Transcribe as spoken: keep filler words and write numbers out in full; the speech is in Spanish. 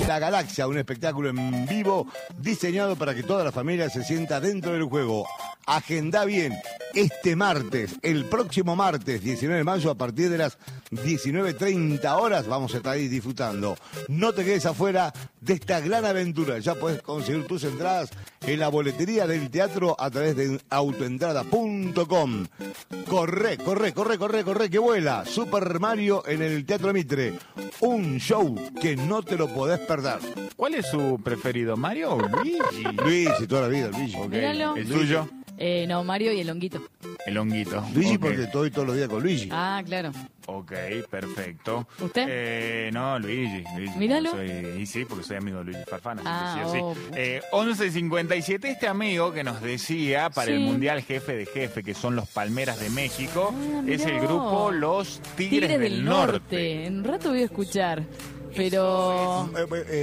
La Galaxia, un espectáculo en vivo diseñado para que toda la familia se sienta dentro del juego. Agenda bien, este martes, el próximo martes, diecinueve de mayo, a partir de las diecinueve treinta horas, vamos a estar ahí disfrutando. No te quedes afuera de esta gran aventura. Ya puedes conseguir tus entradas en la boletería del teatro a través de autoentrada punto com. Corre, corre, corre, corre, corre, que vuela. Super Mario en el Teatro Mitre. Un show que no te lo podés perder. ¿Cuál es su preferido, Mario o Luigi? Luigi, toda la vida, Luigi. Ok. Míralo. ¿El suyo? Eh, no, Mario y el honguito. El honguito. Luigi Ok. porque estoy todos los días con Luigi. Ah, claro. Ok, perfecto. ¿Usted? Eh, no, Luigi. Luigi Míralo. Soy, y sí, porque soy amigo de Luigi Farfana. Ah, así que sí o oh. sí. Eh, once cincuenta y siete, este amigo que nos decía para Sí. el Mundial Jefe de Jefe, que son los Palmeras de México, Ah, es el mirá. grupo Los Tigres, Tigres del, Norte. En un rato voy a escuchar. Pero... Eh, eh,